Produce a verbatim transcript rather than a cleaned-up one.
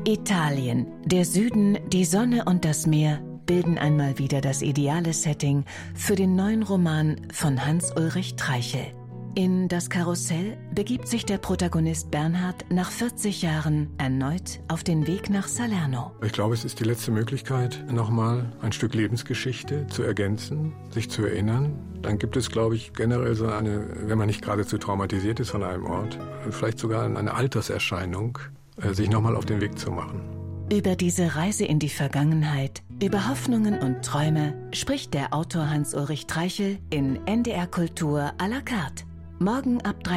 Italien, der Süden, die Sonne und das Meer bilden einmal wieder das ideale Setting für den neuen Roman von Hans-Ulrich Treichel. In Das Karussell begibt sich der Protagonist Bernhard nach vierzig Jahren erneut auf den Weg nach Salerno. Ich glaube, es ist die letzte Möglichkeit, nochmal ein Stück Lebensgeschichte zu ergänzen, sich zu erinnern. Dann gibt es, glaube ich, generell so eine, wenn man nicht geradezu traumatisiert ist von einem Ort, vielleicht sogar eine Alterserscheinung, sich nochmal auf den Weg zu machen. Über diese Reise in die Vergangenheit, über Hoffnungen und Träume spricht der Autor Hans-Ulrich Treichel in N D R Kultur à la carte. Morgen ab